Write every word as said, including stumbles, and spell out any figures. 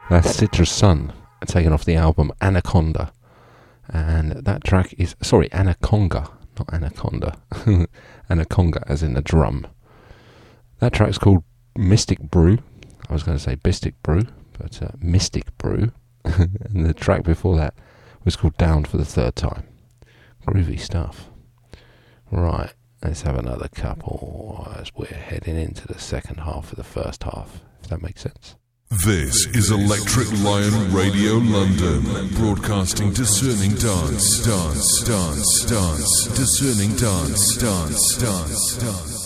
That's Citrus Sun, taken off the album Anaconda. And that track is, sorry, Anaconga, not Anaconda. Anaconga, as in a drum. That track's called Mystic Brew. I was going to say Bistic Brew, but uh, Mystic Brew. And the track before that was called Down for the Third Time. Groovy stuff. Right, let's have another couple as we're heading into the second half of the first half, if that makes sense. This is Electric Lion Radio London, broadcasting discerning dance, dance, dance, dance, discerning dance, dance, dance, dance.